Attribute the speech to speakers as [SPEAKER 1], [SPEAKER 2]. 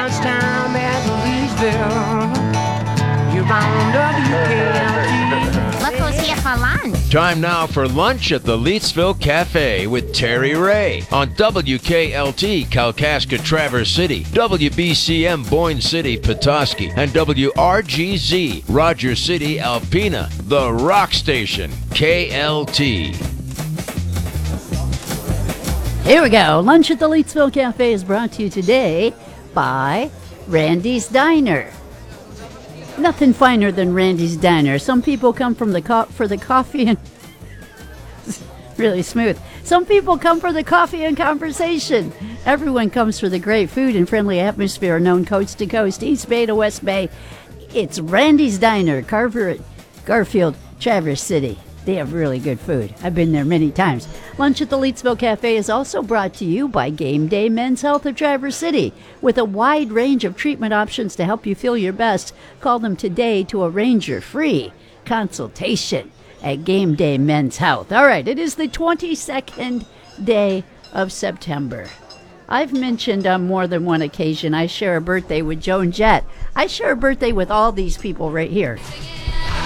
[SPEAKER 1] lunchtime at Leesville. You're on WKLT.
[SPEAKER 2] Look who's here for lunch.
[SPEAKER 3] Time now for lunch at the Leetsville Cafe with Terry Ray on WKLT Kalkaska Traverse City, WBCM Boyne City Petoskey, and WRGZ Rogers City Alpena, the rock station, KLT.
[SPEAKER 4] Here we go. Lunch at the Leetsville Cafe is brought to you today by Randy's Diner. Nothing finer than Randy's Diner. Some people come from for the coffee and really smooth. Some people come for the coffee and conversation. Everyone comes for the great food and friendly atmosphere known coast to coast, East Bay to West Bay. It's Randy's Diner, Carver at Garfield, Traverse City. They have really good food. I've been there many times. Lunch at the Leetsville Cafe is also brought to you by Game Day Men's Health of Traverse City. With a wide range of treatment options to help you feel your best, call them today to arrange your free consultation at Game Day Men's Health. All right, it is the 22nd day of September. I've mentioned on more than one occasion I share a birthday with Joan Jett. I share a birthday with all these people right here.